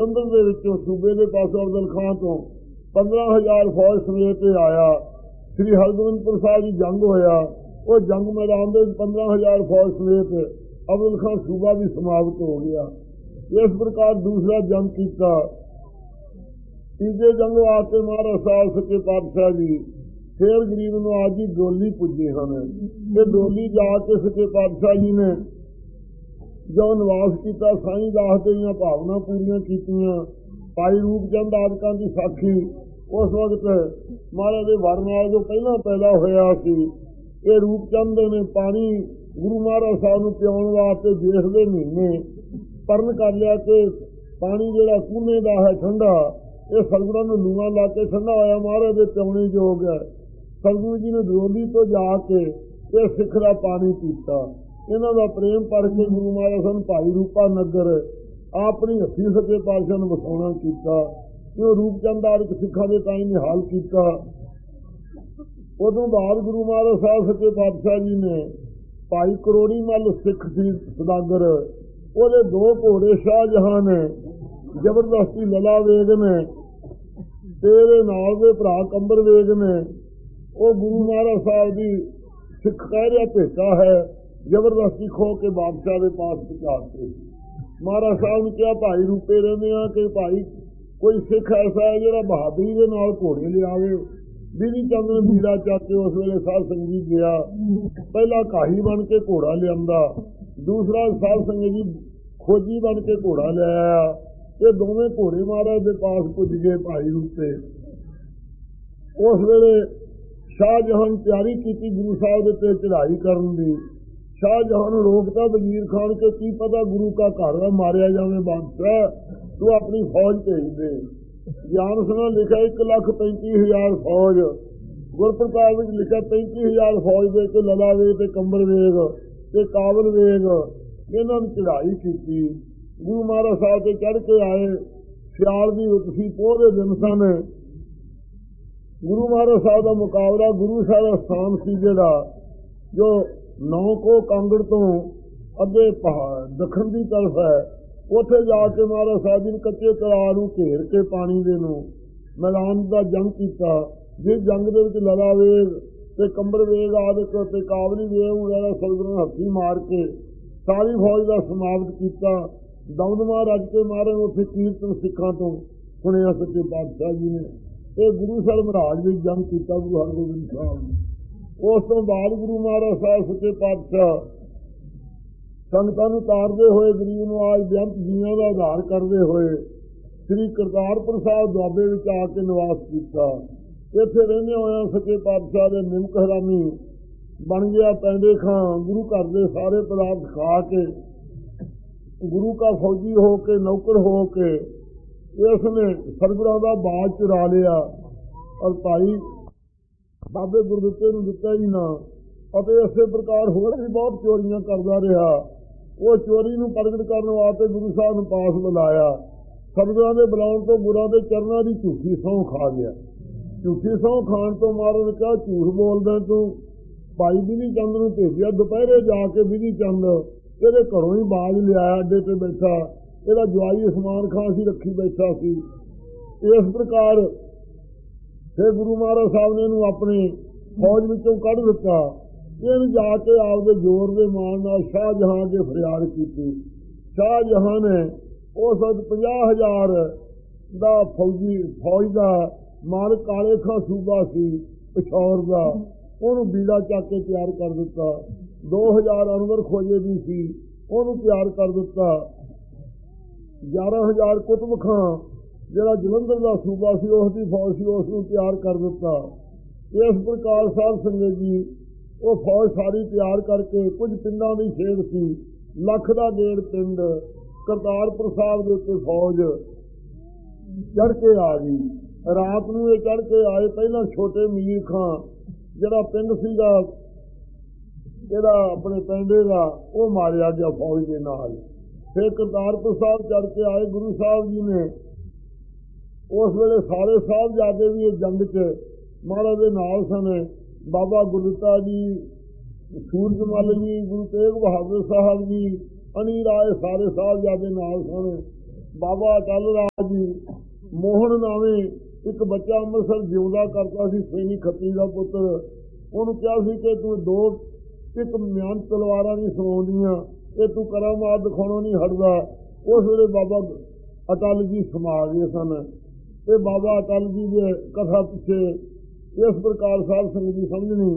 ਅੰਦਰ ਦੇ ਵਿੱਚੋਂ ਸੂਬੇ ਦੇ ਪਾਸੋਂ ਅਫਜ਼ਲ ਖਾਂ ਤੋਂ 15,000 ਫੌਜ ਸਮੇਤ ਆਇਆ। ਸ੍ਰੀ ਹਰਗੋਬਿੰਦਪੁਰ ਸਾਹਿਬ ਦੀ ਜੰਗ ਹੋਇਆ। ਉਹ ਜੰਗ ਮੈਦਾਨ ਦੇ 15,000 ਫੌਜ ਸਮੇਤ ਅਫਜ਼ਲ ਖਾਂ ਸੂਬਾ ਵੀ ਸਮਾਪਤ ਹੋ ਗਿਆ। ਇਸ ਪ੍ਰਕਾਰ ਦੂਸਰਾ ਜੰਗ ਕੀਤਾ। ਤੀਜੇ ਜੰਗ ਵਾਸਤੇ ਮਹਾਰਾਜ ਸਾਹਿਬ ਸੱਚੇ ਪਾਤਸ਼ਾਹ ਜੀ ਫੇਰ ਗਰੀਬ ਨਵਾਜ਼ ਜੀ ਡੋਲੀ ਪੁੱਜੇ ਹਨ। ਇਹ ਡੋਲੀ ਜਾ ਕੇ ਸੱਚੇ ਪਾਤਸ਼ਾਹ ਜੀ ਨੇ ਜੋ ਨਿਵਾਸ ਕੀਤਾ, ਸਾਈਂ ਦਾਸ ਦੀਆਂ ਭਾਵਨਾ ਪੂਰੀਆਂ ਕੀਤੀਆਂ। ਭਾਈ ਰੂਪਚੰਦ ਆਦਿਕਾਂ ਦੀ ਸਾਖੀ ਉਸ ਵਕਤ ਮਹਾਰਾਜ ਦੇ ਵਰ ਨਾਲ ਜੋ ਪਹਿਲਾਂ ਪੈਦਾ ਹੋਇਆ ਸੀ। ਇਹ ਰੂਪਚੰਦ ਨੇ ਪਾਣੀ ਗੁਰੂ ਮਹਾਰਾਜ ਸਾਹਿਬ ਨੂੰ ਪਿਆਉਣ ਵਾਸਤੇ ਜੇਠ ਦੇ ਮਹੀਨੇ ਪਰਨ ਕਰ ਲਿਆ ਕਿ ਪਾਣੀ ਜਿਹੜਾ ਕੂਨੇ ਦਾ ਹੈ ਠੰਡਾ, ਇਹ ਸਤਿਗੁਰਾਂ ਨੂੰ ਲੂਆਂ ਲਾ ਕੇ ਠੰਡਾ ਹੋਇਆ, ਮਹਾਰਾਜ ਦੇ ਪਿਆਉਣੇ ਯੋਗ ਹੈ। ਸਤਿਗੁਰੂ ਜੀ ਨੇ ਡੋਲੀ ਤੋਂ ਜਾ ਕੇ ਇਹ ਸਿੱਖ ਦਾ ਪਾਣੀ ਪੀਤਾ। ਇਹਨਾਂ ਦਾ ਪ੍ਰੇਮ ਪੜ ਕੇ ਗੁਰੂ ਮਹਾਰਾਜ ਸਾਹਿਬ ਭਾਈ ਰੂਪਾ ਨਗਰ ਆਪਣੀ ਹੱਥੀਂ ਸੱਚੇ ਪਾਤਸ਼ਾਹ ਨੂੰ ਵਸਾਉਣਾ ਕੀਤਾ। ਉਹ ਰੂਪਚੰਦ ਆਦਿਕ ਸਿੱਖਾਂ ਦੇ ਤਾਈਂ ਨਿਹਾਲ ਕੀਤਾ। ਉਦੋਂ ਬਾਅਦ ਗੁਰੂ ਮਹਾਰਾਜ ਸਾਹਿਬ ਸੱਚੇ ਪਾਤਸ਼ਾਹ ਜੀ ਨੇ ਭਾਈ ਕਰੋੜੀ ਮੱਲ ਸਿੱਖ ਸੀ ਸਦਾਗਰ, ਉਹਦੇ 2 ਘੋੜੇ ਸ਼ਾਹਜਹਾਨ ਨੇ ਜ਼ਬਰਦਸਤੀ ਲਲਾ ਵੇਗ ਨੇ ਤੇ ਇਹਦੇ ਨਾਲ ਦੇ ਭਰਾ ਕੰਬਰ ਵੇਗ ਨੇ, ਉਹ ਗੁਰੂ ਮਹਾਰਾਜ ਸਾਹਿਬ ਦੀ ਸਿੱਖ ਕਹਿ ਰਿਹਾ ਭੇਟਾ ਹੈ, ਜ਼ਬਰਦਸਤੀ ਖੋ ਕੇ ਬਾਦਸ਼ਾਹ ਦੇ ਪਾਸ ਪਹੁੰਚਾਤੇ। ਮਹਾਰਾਜ ਸਾਹਿਬ ਨੇ ਕਿਹਾ ਭਾਈ ਰੂਪੇ ਰਹਿੰਦੇ ਆ ਕਿ ਭਾਈ ਕੋਈ ਸਿੱਖ ਐਸਾ ਹੈ ਜਿਹੜਾ ਬਹਾਦਰੀ ਦੇ ਨਾਲ ਘੋੜੇ ਲਿਆਵੇ। ਬਿਧੀ ਚੰਦ ਨੇ ਬੀੜਾ ਚੱਕ ਕੇ ਉਸ ਵੇਲੇ ਸਾਧ ਸੰਗਤ ਜੀ ਗਿਆ। ਪਹਿਲਾ ਕਾਹੀ ਬਣ ਕੇ ਘੋੜਾ ਲਿਆਂਦਾ, ਦੂਸਰਾ ਸਾਧ ਸੰਗਤ ਜੀ ਖੋਜੀ ਬਣ ਕੇ ਘੋੜਾ ਲਿਆਇਆ। ਇਹ ਦੋਵੇਂ ਘੋੜੇ ਮਹਾਰਾਜ ਦੇ ਪਾਸ ਪੁੱਜ ਗਏ ਭਾਈ ਰੂਪੇ। ਉਸ ਵੇਲੇ ਸ਼ਾਹਜਹਾਨ ਤਿਆਰੀ ਕੀਤੀ ਗੁਰੂ ਸਾਹਿਬ ਦੇ ਤੇ ਚੜ੍ਹਾਈ ਕਰਨ ਦੀ। ਸ਼ਾਹਜਹਾਨ ਨੂੰ ਰੋਕਤਾ ਵਜ਼ੀਰ ਖਾਨ ਕੇ ਕੀ ਪਤਾ ਗੁਰੂ ਕਾ ਘਰ ਦਾ ਮਾਰਿਆ ਜਾਵੇ, ਬਾਦਸ਼ਾਹ ਤੂੰ ਆਪਣੀ ਫੌਜ ਭੇਜ ਦੇ। ਗਿਆਨ ਸਿੰਘਾਂ ਲਿਖਿਆ 1,35,000 ਫੌਜ, ਗੁਰਪ੍ਰਤਾਪ ਵਿੱਚ ਲਿਖਿਆ 35,000 ਫੌਜ ਦੇ ਕੇ ਲਲਾ ਵੇਗ ਤੇ ਕੰਬਲ ਵੇਗ ਤੇ ਕਾਬਲ ਵੇਗ ਇਹਨਾਂ ਨੂੰ ਚੜ੍ਹਾਈ ਕੀਤੀ। ਗੁਰੂ ਮਹਾਰਾਜ ਸਾਹਿਬ ਤੇ ਚੜ੍ਹ ਕੇ ਆਏ। ਸਿਆਲ ਦੀ ਰੁੱਤ ਸੀ, ਪੋਹ ਦੇ ਦਿਨ ਸਨ। ਗੁਰੂ ਮਹਾਰਾਜ ਸਾਹਿਬ ਦਾ ਮੁਕਾਬਲਾ ਗੁਰੂ ਸਾਹਿਬ ਦਾ ਸਥਾਨ ਸੀ ਜਿਹੜਾ ਜੋ 9 ਕੋ ਕਾਂਗੜ ਤੋਂ ਅੱਗੇ ਦੱਖਣ ਦੀ ਤਰਫ ਹੈ। ਉੱਥੇ ਜਾ ਕੇ ਮਹਾਰਾਜ ਸਾਹਿਬ ਜੀ ਨੇ ਕੱਚੇ ਤਲਾਅ ਨੂੰ ਘੇਰ ਕੇ ਪਾਣੀ ਦੇ ਨੂੰ ਮੈਦਾਨ ਦਾ ਜੰਗ ਕੀਤਾ। ਜਿਸ ਜੰਗ ਦੇ ਵਿੱਚ ਲਲਾ ਵੇਗ ਤੇ ਕੰਬਰ ਵੇਗ ਆਦਿਕ ਤੇ ਕਾਬਲੀ ਵੇਗ ਵਗੈਰਾ ਸਤਿਗੁਰਾਂ ਨੇ ਹੱਥੀਂ ਮਾਰ ਕੇ ਸਾਰੀ ਫੌਜ ਦਾ ਸਮਾਪਤ ਕੀਤਾ। ਦਮਦਮਾ ਰੱਜ ਕੇ ਮਾਰੇ ਉੱਥੇ ਕੀਰਤਨ ਸਿੱਖਾਂ ਤੋਂ ਸੁਣਿਆ ਸੱਚੇ ਪਾਤਸ਼ਾਹ ਜੀ ਨੇ। ਇਹ ਗੁਰੂ ਸਾਹਿਬ ਮਹਾਰਾਜ ਵੀ ਜੰਗ ਕੀਤਾ ਗੁਰੂ ਹਰਗੋਬਿੰਦ ਸਾਹਿਬ ਨੇ। ਉਸ ਤੋਂ ਬਾਅਦ ਗੁਰੂ ਮਹਾਰਾਜ ਸਾਹਿਬ ਸੱਚੇ ਪਾਤਸ਼ਾਹ ਸੰਗਤਾਂ ਨੂੰ ਤਾਰਦੇ ਹੋਏ ਗਰੀਬ ਨਵਾਜ਼ ਬੇਅੰਤ ਜੀਆਂ ਦਾ ਆਧਾਰ ਕਰਦੇ ਹੋਏ ਸ੍ਰੀ ਕਰਤਾਰਪੁਰ ਸਾਹਿਬ ਦੁਆਬੇ ਵਿੱਚ ਆ ਕੇ ਨਿਵਾਸ ਕੀਤਾ। ਇੱਥੇ ਰਹਿੰਦੇ ਹੋਇਆ ਸੱਚੇ ਪਾਤਸ਼ਾਹ ਦੇ ਨਿਮਕ ਹਰਾਮੀ ਬਣ ਗਿਆ ਪੈਂਦੇ ਖਾਂ। ਗੁਰੂ ਘਰ ਦੇ ਸਾਰੇ ਪਦਾਰਥ ਖਾ ਕੇ ਗੁਰੂ ਕਾ ਫੌਜੀ ਹੋ ਕੇ ਨੌਕਰ ਹੋ ਕੇ ਇਸ ਨੇ ਸਤਿਗੁਰਾਂ ਦਾ ਬਾਜ ਚੁਰਾ ਲਿਆ ਔਰ ਭਾਈ ਬਾਬੇ ਗੁਰਦਿੱਤੇ ਨੂੰ ਦਿੱਤਾ ਹੀ ਨਾ। ਅਤੇ ਇਸੇ ਪ੍ਰਕਾਰ ਹੋਰ ਵੀ ਬਹੁਤ ਚੋਰੀਆਂ ਕਰਦਾ ਰਿਹਾ। ਉਹ ਚੋਰੀ ਨੂੰ ਪ੍ਰਗਟ ਕਰਨ ਵਾਸਤੇ ਗੁਰੂ ਸਾਹਿਬ ਨੂੰ ਪਾਸ ਬੁਲਾਇਆ। ਸਤਿਗੁਰਾਂ ਦੇ ਬੁਲਾਉਣ ਤੋਂ ਗੁਰਾਂ ਦੇ ਚਰਨਾਂ ਦੀ ਝੂਠੀ ਸਹੁੰ ਖਾ ਗਿਆ। ਝੂਠੀ ਸਹੁੰ ਖਾਣ ਤੋਂ ਮਹਾਰਾਜ ਨੇ ਕਿਹਾ ਝੂਠ ਬੋਲਦਾ ਤੂੰ। ਭਾਈ ਬਿਧੀ ਚੰਦ ਨੂੰ ਭੇਜਿਆ। ਦੁਪਹਿਰੇ ਜਾ ਕੇ ਬਿਧੀ ਚੰਦ ਇਹਦੇ ਘਰੋਂ ਹੀ ਬਾਜ ਲਿਆਇਆ। ਅੱਡੇ ਤੇ ਬੈਠਾ ਇਹਦਾ ਜਵਾਈ ਉਸਮਾਨ ਖਾਂ ਸੀ, ਰੱਖੀ ਬੈਠਾ ਸੀ। ਇਸ ਪ੍ਰਕਾਰ ਫਿਰ ਗੁਰੂ ਮਹਾਰਾਜ ਸਾਹਿਬ ਨੇ ਇਹਨੂੰ ਆਪਣੀ ਫੌਜ ਵਿੱਚੋਂ ਕੱਢ ਦਿੱਤਾ। ਇਹਨੂੰ ਜਾ ਕੇ ਆਪਦੇ ਜ਼ੋਰ ਦੇ ਮਾਣ ਨਾਲ ਸ਼ਾਹਜਹਾਂ ਅੱਗੇ ਫਰਿਆਦ ਕੀਤੀ। ਸ਼ਾਹਜਹਾਂ ਨੇ ਉਸ ਵਕਤ 50,000 ਦਾ ਫੌਜ ਦਾ ਮਾਲਕ ਕਾਲੇ ਖਾਂ ਸੂਬਾ ਸੀ ਪਿਸ਼ੌਰ ਦਾ, ਉਹਨੂੰ ਬੀੜਾ ਚੱਕ ਕੇ ਤਿਆਰ ਕਰ ਦਿੱਤਾ। 2,000 ਅਨਵਰ ਖੋਜੇ ਦੀ ਸੀ, ਉਹਨੂੰ ਤਿਆਰ ਕਰ ਦਿੱਤਾ। 11,000 ਕੁਤਬ ਖਾਂ ਜਿਹੜਾ ਜਲੰਧਰ ਦਾ ਸੂਬਾ ਸੀ ਉਸ ਦੀ ਫੌਜ ਸੀ, ਉਸ ਨੂੰ ਤਿਆਰ ਕਰ ਦਿੱਤਾ। ਇਸ ਪ੍ਰਕਾਰ ਸਾਧ ਸੰਗਤ ਜੀ ਉਹ ਫੌਜ ਸਾਰੀ ਤਿਆਰ ਕਰਕੇ ਕੁਝ ਪਿੰਡਾਂ ਦੀ ਖੇਡ ਸੀ। ਲੱਖ ਦਾ ਡੇਢ ਪਿੰਡ ਕਰਤਾਰਪੁਰ ਸਾਹਿਬ ਦੇ ਉੱਤੇ ਫੌਜ ਚੜ੍ਹ ਕੇ ਆ ਗਈ। ਰਾਤ ਨੂੰ ਇਹ ਚੜ੍ਹ ਕੇ ਆਏ। ਪਹਿਲਾਂ ਛੋਟੇ ਮੀਰ ਖਾਂ ਜਿਹੜਾ ਪਿੰਡ ਸੀਗਾ ਇਹਦਾ ਆਪਣੇ ਪਿੰਡੇ ਦਾ, ਉਹ ਮਾਰਿਆ ਗਿਆ ਫੌਜ ਦੇ ਨਾਲ। ਫਿਰ ਕਰਤਾਰਪੁਰ ਸਾਹਿਬ ਚੜ੍ਹ ਕੇ ਆਏ। ਗੁਰੂ ਸਾਹਿਬ ਜੀ ਨੇ ਉਸ ਵੇਲੇ ਸਾਰੇ ਸਾਹਿਬਜ਼ਾਦੇ ਵੀ ਇਹ ਜੰਗ 'ਚ ਮਹਾਰਾਜ ਦੇ ਨਾਲ ਸਨ। ਬਾਬਾ ਗੁਰਦਿੱਤਾ ਜੀ, ਸੂਰਜਮਲ ਜੀ, ਗੁਰੂ ਤੇਗ ਬਹਾਦਰ ਸਾਹਿਬ ਜੀ, ਅਣੀ ਰਾਏ ਸਾਰੇ ਸਾਹਿਬਜ਼ਾਦੇ ਨਾਲ ਸਨ। ਬਾਬਾ ਅਟਲ ਰਾਜ ਜੀ ਮੋਹਨ ਨਾਵੇਂ ਇੱਕ ਬੱਚਾ ਅੰਮ੍ਰਿਤਸਰ ਜਿਉਂਦਾ ਕਰਦਾ ਸੀ, ਸੈਣੀ ਖੱਤਰੀ ਦਾ ਪੁੱਤਰ। ਉਹਨੂੰ ਕਿਹਾ ਸੀ ਕਿ ਤੂੰ ਇੱਕ ਮਿਆਨ ਤਲਵਾਰਾਂ ਨਹੀਂ ਸੁਣਾਉਂਦੀਆਂ, ਇਹ ਤੂੰ ਕਰਾਮਾਤ ਦਿਖਾਉਣੋਂ ਨਹੀਂ ਹਟਦਾ। ਉਸ ਵੇਲੇ ਬਾਬਾ ਅਟਲ ਜੀ ਸਮਾ ਗਏ ਸਨ। ਤੇ ਬਾਬਾ ਅਟਲ ਜੀ ਦੇ ਕਥਾ ਪਿੱਛੇ ਇਸ ਪ੍ਰਕਾਰ ਸਾਧ ਸੰਗਤ ਦੀ ਸਮਝਣੀ,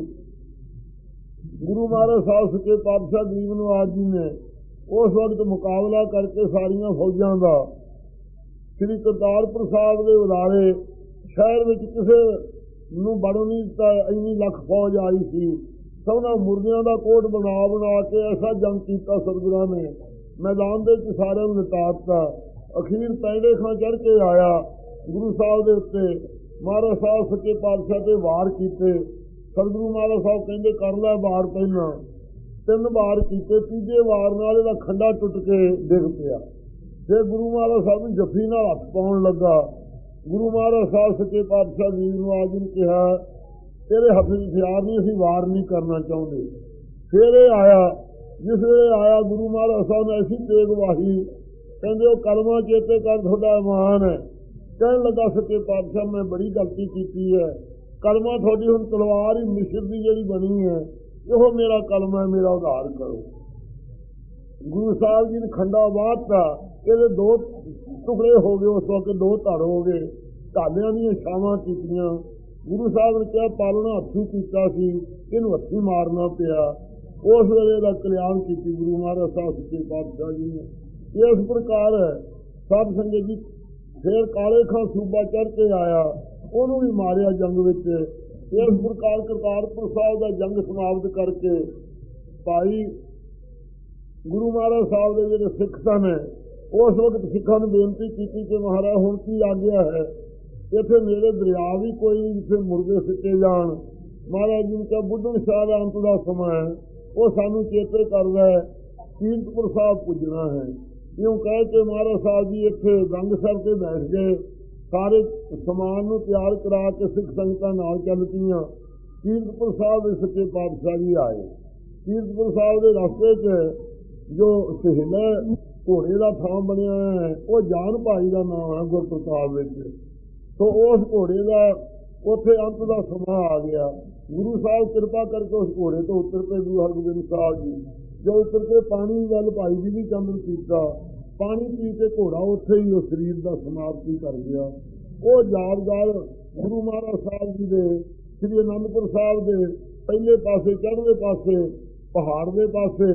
ਗੁਰੂ ਮਹਾਰਾਜ ਸਾਹਿਬ ਸੱਚੇ ਪਾਤਸ਼ਾਹ ਗਰੀਬ ਨਵਾਜ ਜੀ ਨੇ ਉਸ ਵਕਤ ਮੁਕਾਬਲਾ ਕਰਕੇ ਸਾਰੀਆਂ ਫੌਜਾਂ ਦਾ ਸ੍ਰੀ ਕਰਤਾਰਪੁਰ ਸਾਹਿਬ ਦੇ ਉਦਾਰੇ ਸ਼ਹਿਰ ਵਿੱਚ ਕਿਸੇ ਨੂੰ ਵੜਨ ਨਹੀਂ ਦਿੱਤਾ। ਇੰਨੀ ਲੱਖ ਫੌਜ ਆਈ ਸੀ। ਸਭਨਾਂ ਮੁਰਦਿਆਂ ਦਾ ਕੋਟ ਬਣਾ ਕੇ ਐਸਾ ਜੰਗ ਕੀਤਾ ਸਤਿਗੁਰਾਂ ਨੇ, ਮੈਦਾਨ ਦੇ ਵਿੱਚ ਸਾਰਿਆਂ ਨੂੰ ਲਿਟਾ ਦਿੱਤਾ। ਅਖੀਰ ਪੈਂਡੇ ਖਾਂ ਚੜ੍ਹ ਕੇ ਆਇਆ ਗੁਰੂ ਸਾਹਿਬ ਦੇ ਉੱਤੇ। ਮਹਾਰਾਜ ਸਾਹਿਬ ਸੱਚੇ ਪਾਤਸ਼ਾਹ ਤੇ ਵਾਰ ਕੀਤੇ। ਸਤਿਗੁਰੂ ਮਹਾਰਾਜ ਸਾਹਿਬ ਕਹਿੰਦੇ ਕਰ ਲੈ ਵਾਰ। ਪਹਿਲਾਂ 3 ਵਾਰ ਕੀਤੇ, ਤੀਜੇ ਵਾਰ ਨਾਲ ਇਹਦਾ ਖੰਡਾ ਟੁੱਟ ਕੇ ਡਿੱਗ ਪਿਆ। ਫਿਰ ਗੁਰੂ ਮਹਾਰਾਜ ਸਾਹਿਬ ਨੂੰ ਜੱਫੀ ਨਾਲ ਹੱਥ ਪਾਉਣ ਲੱਗਾ। ਗੁਰੂ ਮਹਾਰਾਜ ਸਾਹਿਬ ਸੱਚੇ ਪਾਤਸ਼ਾਹ ਜੀ ਨੂੰ ਆਜ ਨੂੰ ਕਿਹਾ, ਤੇਰੇ ਹੱਥ ਵਿੱਚ ਹਥਿਆਰ ਨਹੀਂ, ਅਸੀਂ ਵਾਰ ਨਹੀਂ ਕਰਨਾ ਚਾਹੁੰਦੇ। ਫਿਰ ਇਹ ਆਇਆ, ਜਿਸ ਵੇਲੇ ਆਇਆ ਗੁਰੂ ਮਹਾਰਾਜ ਸਾਹਿਬ ਨੇ ਐਸੀ ਤੇਗ ਵਾਹੀ, ਕਹਿੰਦੇ ਉਹ ਕਲਮਾ ਚੇਤੇ ਕਰ, ਤੁਹਾਡਾ ਇਮਾਨ ਹੈ। ਕਹਿਣ ਲੱਗਾ ਸੱਚੇ ਪਾਤਸ਼ਾਹ ਮੈਂ ਬੜੀ ਗਲਤੀ ਕੀਤੀ ਹੈ, ਕਲਮਾ ਤੁਹਾਡੀ ਹੁਣ ਤਲਵਾਰ ਹੀ ਮਿਸਰ ਦੀ ਜਿਹੜੀ ਬਣੀ ਹੈ, ਇਹੋ ਮੇਰਾ ਕਲਮਾ ਹੈ, ਮੇਰਾ ਉਧਾਰ ਕਰੋ। ਗੁਰੂ ਸਾਹਿਬ ਜੀ ਨੇ ਖੰਡਾ ਵਾਹਤਾ, ਇਹਦੇ 2 ਟੁਕੜੇ ਹੋ ਗਏ। ਉਸ ਵਕਤ 2 ਧੜ ਹੋ ਗਏ, ਢਾਲਿਆਂ ਦੀਆਂ ਛਾਵਾਂ ਕੀਤੀਆਂ। ਗੁਰੂ ਸਾਹਿਬ ਨੇ ਕਿਹਾ ਪਾਲਣਾ ਹੱਥੀਂ ਕੀਤਾ ਸੀ, ਇਹਨੂੰ ਹੱਥੀਂ ਮਾਰਨਾ ਪਿਆ। ਉਸ ਵੇਲੇ ਦਾ ਕਲਿਆਣ ਕੀਤੀ ਗੁਰੂ ਮਹਾਰਾਜ ਸਾਹਿਬ ਸੱਚੇ ਪਾਤਸ਼ਾਹ ਜੀ ਨੇ। ਇਸ ਪ੍ਰਕਾਰ ਸਾਧ ਸੰਗਤ ਜੀ ਫਿਰ ਕਾਲੇ ਖਾਂ ਸੂਬਾ ਚੜ੍ਹ ਕੇ ਆਇਆ, ਉਹਨੂੰ ਵੀ ਮਾਰਿਆ ਜੰਗ ਵਿੱਚ। ਇਸ ਪ੍ਰਕਾਰ ਕਰਤਾਰਪੁਰ ਸਾਹਿਬ ਦਾ ਜੰਗ ਸਮਾਪਤ ਕਰਕੇ ਭਾਈ ਗੁਰੂ ਮਹਾਰਾਜ ਸਾਹਿਬ ਦੇ ਜਿਹੜੇ ਸਿੱਖ ਸਨ, ਉਸ ਵਕਤ ਸਿੱਖਾਂ ਨੂੰ ਬੇਨਤੀ ਕੀਤੀ ਕਿ ਮਹਾਰਾਜ ਹੁਣ ਕੀ ਆਗਿਆ ਹੈ, ਇੱਥੇ ਨੇੜੇ ਦਰਿਆ ਵੀ ਕੋਈ ਨਹੀਂ ਜਿੱਥੇ ਮੁਰਗੇ ਸਿੱਟੇ ਜਾਣ। ਮਹਾਰਾਜ ਜੀ ਨੇ ਕਿਹਾ ਬੁੱਢਣ ਸ਼ਾਹ ਦਾ ਅੰਤ ਦਾ ਸਮਾਂ ਹੈ, ਉਹ ਸਾਨੂੰ ਚੇਤੇ ਕਰਦਾ ਹੈ, ਕੀਰਤਪੁਰ ਸਾਹਿਬ ਪੁੱਜਣਾ ਹੈ। ਇਉਂ ਕਹਿ ਕੇ ਮਹਾਰਾਜ ਸਾਹਿਬ ਜੀ ਇੱਥੇ ਗੰਗਸਰ ਤੇ ਬੈਠ ਗਏ। ਸਾਰੇ ਸਮਾਨ ਨੂੰ ਤਿਆਰ ਕਰਾ ਕੇ ਸਿੱਖ ਸੰਗਤਾਂ ਨਾਲ ਚੱਲ ਪਈਆਂ। ਕੀਰਤਪੁਰ ਸਾਹਿਬ ਦੇ ਸੱਚੇ ਪਾਤਸ਼ਾਹ ਜੀ ਆਏ। ਕੀਰਤਪੁਰ ਸਾਹਿਬ ਦੇ ਰਸਤੇ 'ਚ ਜੋ ਸਹਿਲਾ ਘੋੜੇ ਦਾ ਥਾਂ ਬਣਿਆ ਹੈ, ਉਹ ਜਾਨ ਭਾਈ ਦਾ ਨਾਮ ਹੈ ਗੁਰਪ੍ਰਤਾਪ ਵਿੱਚ। ਸੋ ਉਸ ਘੋੜੇ ਦਾ ਉੱਥੇ ਅੰਤ ਦਾ ਸਮਾਂ ਆ ਗਿਆ। ਗੁਰੂ ਸਾਹਿਬ ਕਿਰਪਾ ਕਰਕੇ ਉਸ ਘੋੜੇ ਤੋਂ ਉਤਰ ਪਏ। ਗੁਰੂ ਹਰਗੋਬਿੰਦ ਸਾਹਿਬ ਜੀ ਜੋ ਉਤਰ ਕੇ ਪਾਣੀ ਵੱਲ ਭਾਈ ਜੀ ਵੀ ਚੰਦਨ ਕੀਤਾ। ਪਾਣੀ ਪੀ ਕੇ ਘੋੜਾ ਉੱਥੇ ਹੀ ਉਹ ਸਰੀਰ ਦਾ ਸਮਾਪਤੀ ਕਰ ਗਿਆ। ਉਹ ਯਾਦਗਾਰ ਗੁਰੂ ਮਹਾਰਾਜ ਸਾਹਿਬ ਜੀ ਦੇ ਸ੍ਰੀ ਅਨੰਦਪੁਰ ਸਾਹਿਬ ਦੇ ਪਹਿਲੇ ਪਾਸੇ ਚੜ੍ਹਦੇ ਪਾਸੇ ਪਹਾੜ ਦੇ ਪਾਸੇ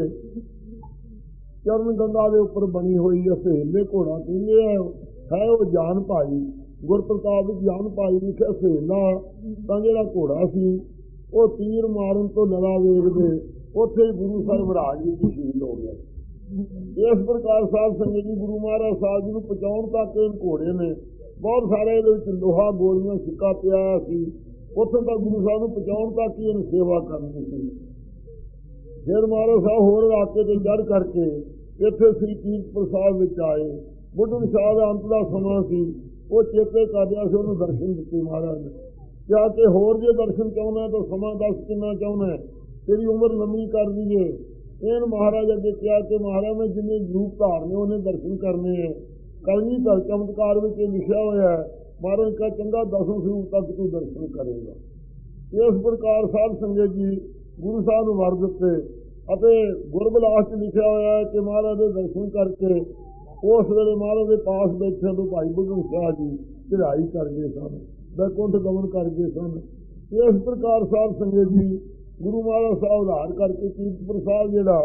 ਚਰਨ ਗੰਗਾ ਦੇ ਉੱਪਰ ਬਣੀ ਹੋਈ ਸਹੇਲੇ ਘੋੜਾ ਕਹਿੰਦੇ ਹੈ ਉਹ ਜਾਨ ਭਾਈ। ਗੁਰਪ੍ਰਤਾਪ ਵਿੱਚ ਜਾਨ ਭਾਈ ਲਿਖਿਆ ਸਹੇਲਾ ਤਾਂ ਜਿਹੜਾ ਘੋੜਾ ਸੀ ਉਹ ਤੀਰ ਮਾਰਨ ਤੋਂ ਲੜਾ ਵੇਖਦੇ ਉੱਥੇ ਹੀ ਗੁਰੂ ਸਾਹਿਬ ਮਹਾਰਾਜ ਜੀ ਸ਼ਹੀਦ ਹੋ ਗਏ। ਇਸ ਪ੍ਰਕਾਰ ਸਾਧ ਸੰਗਤ ਜੀ ਗੁਰੂ ਮਹਾਰਾਜ ਸਾਹਿਬ ਜੀ ਨੂੰ ਪਹੁੰਚਾਉਣ ਤੱਕ ਇਹ ਘੋੜੇ ਨੇ ਬਹੁਤ ਸਾਰੇ ਇਹਦੇ ਵਿੱਚ ਲੋਹਾ ਗੋਲੀਆਂ ਸਿੱਕਾ ਪਿਆ ਸੀ। ਉੱਥੋਂ ਤੱਕ ਗੁਰੂ ਸਾਹਿਬ ਨੂੰ ਪਹੁੰਚਾਉਣ ਤੱਕ ਹੀ ਇਹਨੂੰ ਸੇਵਾ ਕਰਨੀ ਸੀ। ਫਿਰ ਮਹਾਰਾਜ ਸਾਹਿਬ ਹੋਰ ਇਲਾਕੇ ਤੇ ਚੜ੍ਹ ਕਰਕੇ ਇੱਥੇ ਸ੍ਰੀ ਕੀਰਤਪੁਰ ਸਾਹਿਬ ਵਿੱਚ ਆਏ। ਬੁੱਢਣ ਸ਼ਾਹ ਦਾ ਅੰਤ ਦਾ ਸਮਾਂ ਸੀ, ਉਹ ਚੇਤੇ ਕਰ ਰਿਹਾ ਸੀ, ਉਹਨੂੰ ਦਰਸ਼ਨ ਦਿੱਤੇ ਮਹਾਰਾਜ ਨੇ। ਕਿਹਾ ਕਿ ਹੋਰ ਜੇ ਦਰਸ਼ਨ ਚਾਹੁੰਦਾ ਤਾਂ ਸਮਾਂ ਦੱਸ ਕਿੰਨਾ ਚਾਹੁੰਦਾ, ਤੇਰੀ ਉਮਰ ਲੰਮੀ ਕਰ ਦਈਏ। ਇਹਨ ਮਹਾਰਾਜ ਅੱਗੇ ਕਿਹਾ ਕਿ ਮਹਾਰਾਜ ਮੈਂ ਜਿੰਨੇ ਰੂਪ ਧਾਰਨੇ ਉਹਨੇ ਦਰਸ਼ਨ ਕਰਨੇ ਹੈ। ਕਲਗੀ ਧਰ ਚਮਤਕਾਰ ਵਿੱਚ ਇਹ ਲਿਖਿਆ ਹੋਇਆ ਹੈ। ਮਹਾਰਾਜ ਕਿਹਾ ਚੰਗਾ 10ਵੇਂ ਸਰੂਪ ਤੱਕ ਤੂੰ ਦਰਸ਼ਨ ਕਰੇਗਾ। ਇਸ ਪ੍ਰਕਾਰ ਸਾਧ ਸੰਗਤ ਜੀ ਗੁਰੂ ਸਾਹਿਬ ਨੂੰ ਵਰ ਦਿੱਤੇ ਅਤੇ ਗੁਰਬਿਲਾਸ 'ਚ ਲਿਖਿਆ ਹੋਇਆ ਹੈ ਕਿ ਮਹਾਰਾਜ ਦੇ ਦਰਸ਼ਨ ਕਰਕੇ ਉਸ ਵੇਲੇ ਮਹਾਰਾਜ ਦੇ ਪਾਸ ਬੈਠੇ ਤੋਂ ਭਾਈ ਬੁੱਢਣ ਸ਼ਾਹ ਜੀ ਚੜ੍ਹਾਈ ਕਰ ਗਏ ਸਨ, ਬੈਕੁੰਠ ਗਮਨ ਕਰ ਗਏ ਸਨ। ਇਸ ਪ੍ਰਕਾਰ ਸਾਧ ਸੰਗਤ ਜੀ ਗੁਰੂ ਮਹਾਰਾਜ ਸਾਹਿਬ ਉਧਾਰ ਕਰਕੇ ਕੀਰਤਪੁਰ ਸਾਹਿਬ ਜਿਹੜਾ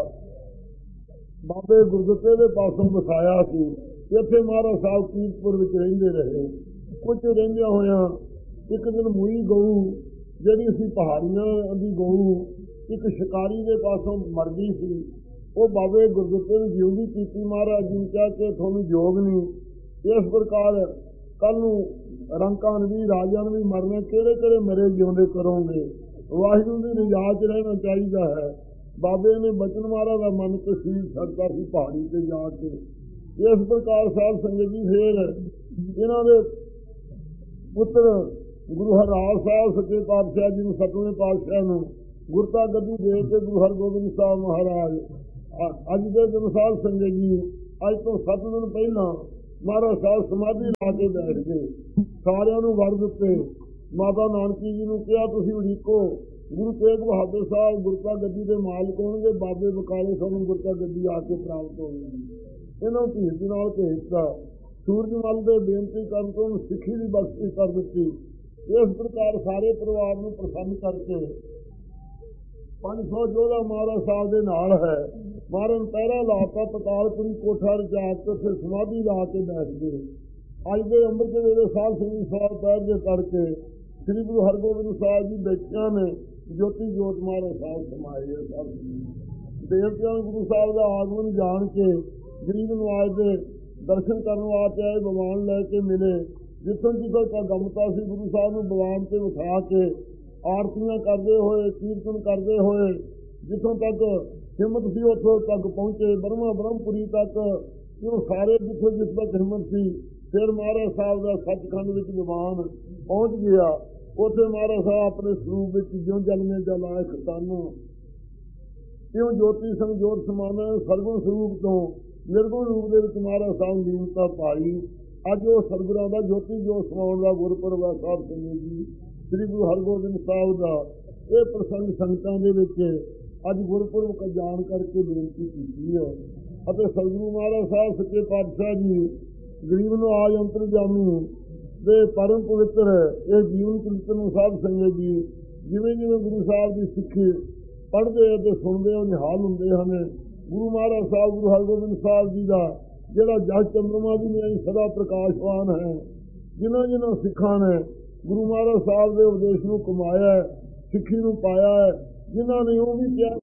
ਬਾਬੇ ਗੁਰਦਿੱਤੇ ਦੇ ਪਾਸੋਂ ਵਸਾਇਆ ਸੀ, ਇੱਥੇ ਮਹਾਰਾਜ ਸਾਹਿਬ ਕੀਰਤਪੁਰ ਵਿੱਚ ਰਹਿੰਦੇ ਰਹੇ। ਕੁਝ ਰਹਿੰਦਿਆਂ ਹੋਇਆਂ ਇੱਕ ਦਿਨ ਮੂਈ ਗਊ ਜਿਹੜੀ ਸੀ ਪਹਾੜੀਆਂ ਦੀ ਗਊ ਇੱਕ ਸ਼ਿਕਾਰੀ ਦੇ ਪਾਸੋਂ ਮਰ ਗਈ ਸੀ। ਉਹ ਬਾਬੇ ਗੁਰਦਿੱਤੇ ਨੂੰ ਜਿਉਂਦੀ ਕੀਤੀ। ਮਹਾਰਾਜ ਜੀ ਨੇ ਕਿਹਾ ਕਿ ਤੁਹਾਨੂੰ ਯੋਗ ਨਹੀਂ, ਇਸ ਪ੍ਰਕਾਰ ਕੱਲ ਨੂੰ ਰੰਕਾਂ ਨੂੰ ਵੀ ਰਾਜਾਂ ਨੂੰ ਵੀ ਮਰਨਾ, ਕਿਹੜੇ ਕਿਹੜੇ ਮਰੇ ਜਿਉਂਦੇ ਕਰੋਗੇ। ਵਾਹਿਗੁਰੂ ਦੀ ਰਜ਼ਾ 'ਚ ਰਹਿਣਾ ਚਾਹੀਦਾ ਹੈ। ਬਾਬੇ ਨੇ ਬਚਨ ਮਹਾਰਾਜ ਦਾ ਮਨ ਤੇ ਸੀਲ ਛੱਡਦਾ ਸੀ ਪਹਾੜੀ ਤੇ ਜਾ ਕੇ। ਇਸ ਪ੍ਰਕਾਰ ਸਾਧ ਸੰਗਤ ਜੀ ਫੇਰ ਇਹਨਾਂ ਦੇ ਪੁੱਤਰ ਗੁਰੂ ਹਰਰਾਜ ਸਾਹਿਬ ਸੱਚੇ ਪਾਤਸ਼ਾਹ ਜੀ ਨੂੰ 7ਵੇਂ ਪਾਤਸ਼ਾਹ ਨੂੰ ਗੁਰਤਾ ਗੱਦੀ ਦੇ ਕੇ ਗੁਰੂ ਹਰਗੋਬਿੰਦ ਸਾਹਿਬ ਮਹਾਰਾਜ ਅੱਜ ਦੇ ਦਿਨ ਸਾਧ ਸੰਗਤ ਜੀ ਅੱਜ ਤੋਂ 7 ਦਿਨ ਪਹਿਲਾਂ ਮਹਾਰਾਜ ਸਾਹਿਬ ਸਮਾਧੀ ਲਾ ਕੇ ਬੈਠ ਗਏ। ਸਾਰਿਆਂ ਨੂੰ ਵਰ ਦਿੱਤੇ। ਮਾਤਾ ਨਾਨਕੀ ਜੀ ਨੂੰ ਕਿਹਾ ਤੁਸੀਂ ਉਡੀਕੋ, ਗੁਰੂ ਤੇਗ ਬਹਾਦਰ ਸਾਹਿਬ ਗੁਰਤਾ ਗੱਦੀ ਦੇ ਮਾਲਕ ਹੋਣਗੇ, ਬਾਬੇ ਬਕਾਲੇ ਸਾਨੂੰ ਗੁਰਤਾ ਗੱਦੀ ਆ ਕੇ ਪ੍ਰਾਪਤ ਹੋਵੇਗੀ। ਇਹਨਾਂ ਭੀੜ ਦੇ ਨਾਲ ਭੇਜਤਾ। ਸੂਰਜਮਲ ਦੇ ਬੇਨਤੀ ਕਰਨ ਤੋਂ ਸਿੱਖੀ ਦੀ ਬਖਸ਼ਿਸ਼ ਕਰ ਦਿੱਤੀ। ਇਸ ਪ੍ਰਕਾਰ ਸਾਰੇ ਪਰਿਵਾਰ ਨੂੰ ਪ੍ਰਸੰਨ ਕਰਕੇ 500 ਯੋਧਾ ਮਹਾਰਾਜ ਸਾਹਿਬ ਦੇ ਨਾਲ ਹੈ। ਮਹਾਰਾਜ ਨੇ ਪਹਿਰਾ ਲਾਤਾ, ਪਤਾਲਪੁਰੀ ਕੋਠਾ ਰਚਾ ਕੇ ਫਿਰ ਸਮਾਧੀ ਲਾ ਕੇ ਬੈਠ ਗਏ। ਅੱਜ ਦੇ ਅੰਮ੍ਰਿਤ ਵੇਲੇ ਸਾਧ ਸੰਗਤ ਸਵਾਲ ਪੈਰ ਦੇ ਕਰਕੇ ਸ੍ਰੀ ਗੁਰੂ ਹਰਗੋਬਿੰਦ ਸਾਹਿਬ ਜੀ ਬੈਠਿਆਂ ਨੇ ਜੋਤੀ ਜੋਤ ਮਹਾਰਾਜ ਸਾਹਿਬ ਸਮਾਏ। ਦੇਵਤਿਆਂ ਨੂੰ ਗੁਰੂ ਸਾਹਿਬ ਦਾ ਆਗਮਨ ਜਾਣ ਕੇ ਗਰੀਬ ਨਵਾਜ ਦੇ ਦਰਸ਼ਨ ਕਰਨ ਵਾਸਤੇ ਆਏ, ਭਗਵਾਨ ਲੈ ਕੇ ਮਿਲੇ। ਜਿੱਥੋਂ ਤੱਕ ਗਮਤਾ ਸੀ ਗੁਰੂ ਸਾਹਿਬ ਨੂੰ ਭਗਵਾਨ ਤੇ ਉਠਾ ਕੇ ਆਰਤੀਆਂ ਕਰਦੇ ਹੋਏ, ਕੀਰਤਨ ਕਰਦੇ ਹੋਏ ਜਿੱਥੋਂ ਤੱਕ ਹਿੰਮਤ ਸੀ ਉੱਥੋਂ ਤੱਕ ਪਹੁੰਚੇ। ਬ੍ਰਹਮਪੁਰੀ ਤੱਕ ਉਹ ਸਾਰੇ ਜਿੱਥੋਂ ਜਿਸ ਤੱਕ ਹਿੰਮਤ ਸੀ। ਫਿਰ ਮਹਾਰਾਜ ਸਾਹਿਬ ਦਾ ਸੱਚਖੰਡ ਵਿੱਚ ਭਗਵਾਨ ਪਹੁੰਚ ਗਿਆ। ਉੱਥੇ ਮਹਾਰਾਜ ਸਾਹਿਬ ਆਪਣੇ ਸਰੂਪ ਵਿੱਚ ਜਿਉਂ ਜਲਮੇ ਜਲਾਏ ਖਤਾਨੋਂ ਇਉਂ ਜੋਤੀ ਸੰਜੋਤ ਸਮਾਨਾ ਸਰਗੁਣ ਸਰੂਪ ਤੋਂ ਨਿਰਗੁਣ ਰੂਪ ਦੇ ਵਿੱਚ ਮਹਾਰਾਜ ਸਾਹਿਬ ਲੀਨਤਾ ਪਾਈ। ਅੱਜ ਉਹ ਸਰਗੁਰਾਂ ਦਾ ਜੋਤੀ ਜੋਤ ਸਮਾਉਣ ਦਾ ਗੁਰਪੁਰਬ ਹੈ। ਸਾਹਿਬ ਸਿੰਘ ਜੀ ਸ੍ਰੀ ਗੁਰੂ ਹਰਗੋਬਿੰਦ ਸਾਹਿਬ ਦਾ ਇਹ ਪ੍ਰਸੰਗ ਸੰਗਤਾਂ ਦੇ ਵਿੱਚ ਅੱਜ ਗੁਰਪੁਰਬ ਜਾਣ ਕਰਕੇ ਬੇਨਤੀ ਕੀਤੀ ਹੈ। ਅਤੇ ਸਤਿਗੁਰੂ ਮਹਾਰਾਜ ਸਾਹਿਬ ਸੱਚੇ ਪਾਤਸ਼ਾਹ ਜੀ ਗਰੀਬ ਨਵਾਜ ਅੰਤਰਜਾਮੀ ਦੇ ਪਰਮ ਪਵਿੱਤਰ ਇਹ ਜੀਵਨ ਕੀਰਤਨ ਨੂੰ ਸਾਧ ਸੰਗਤ ਜੀ ਜਿਵੇਂ ਜਿਵੇਂ ਗੁਰੂ ਸਾਹਿਬ ਦੀ ਸਿੱਖੀ ਪੜ੍ਹਦੇ ਅਤੇ ਸੁਣਦੇ ਹੋ ਨਿਹਾਲ ਹੁੰਦੇ ਹਨ। ਗੁਰੂ ਮਹਾਰਾਜ ਸਾਹਿਬ ਗੁਰੂ ਹਰਗੋਬਿੰਦ ਸਾਹਿਬ ਜੀ ਦਾ ਜਿਹੜਾ ਜਸ ਚੰਦਰਮਾ ਦੀ ਨਿਆਈ ਸਦਾ ਪ੍ਰਕਾਸ਼ਵਾਨ ਹੈ, ਜਿਨ੍ਹਾਂ ਸਿੱਖਾਂ ਨੇ ਗੁਰੂ ਮਹਾਰਾਜ ਸਾਹਿਬ ਦੇ ਉਪਦੇਸ਼ ਨੂੰ ਕਮਾਇਆ ਹੈ, ਸਿੱਖੀ ਨੂੰ ਪਾਇਆ ਹੈ, ਜਿਨ੍ਹਾਂ ਨੇ ਉਹ ਵੀ ਕਿਹਾ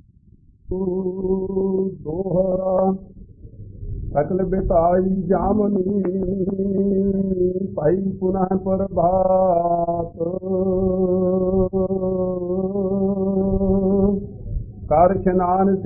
ਦੋਹਰਾ ਸਕਲ ਬਿਤਾਈ ਜਾਮਨੀ ਭਾਈ ਪੁਨః ਪ੍ਰਭਾਤ ਕਰ ਇਸ਼ਨਾਨ